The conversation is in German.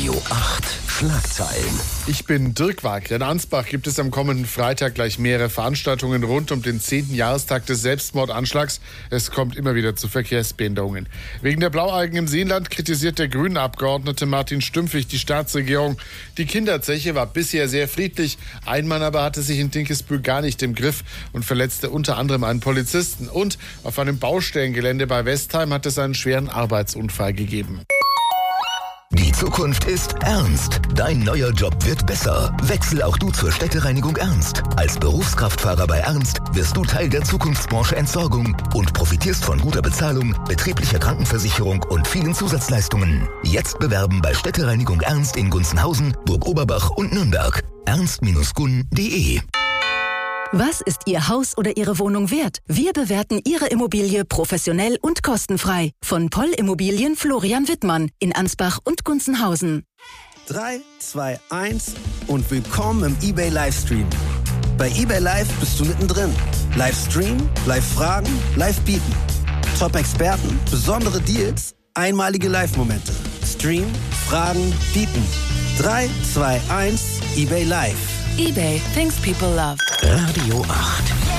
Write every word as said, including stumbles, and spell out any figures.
Radio acht Schlagzeilen. Ich bin Dirk Wagner. In Ansbach gibt es am kommenden Freitag gleich mehrere Veranstaltungen rund um den zehnten Jahrestag des Selbstmordanschlags. Es kommt immer wieder zu Verkehrsbehinderungen. Wegen der Blaualgen im Seenland kritisiert der Grünen-Abgeordnete Martin Stümpfig die Staatsregierung. Die Kinderzeche war bisher sehr friedlich. Ein Mann aber hatte sich in Dinkelsbühl gar nicht im Griff und verletzte unter anderem einen Polizisten. Und auf einem Baustellengelände bei Westheim hat es einen schweren Arbeitsunfall gegeben. Die Zukunft ist ernst. Dein neuer Job wird besser. Wechsel auch du zur Städtereinigung Ernst. Als Berufskraftfahrer bei Ernst wirst du Teil der Zukunftsbranche Entsorgung und profitierst von guter Bezahlung, betrieblicher Krankenversicherung und vielen Zusatzleistungen. Jetzt bewerben bei Städtereinigung Ernst in Gunzenhausen, Burg-Oberbach und Nürnberg. ernst Bindestrich gun punkt de. Was ist Ihr Haus oder Ihre Wohnung wert? Wir bewerten Ihre Immobilie professionell und kostenfrei. Von Poll Immobilien Florian Wittmann in Ansbach und Gunzenhausen. drei, zwei, eins und willkommen im eBay Livestream. Bei eBay Live bist du mittendrin. Livestream, Live-Fragen, Live-Bieten. Top-Experten, besondere Deals, einmalige Live-Momente. Stream, Fragen, Bieten. drei, zwei, eins, eBay Live. eBay, things people love. Radio acht.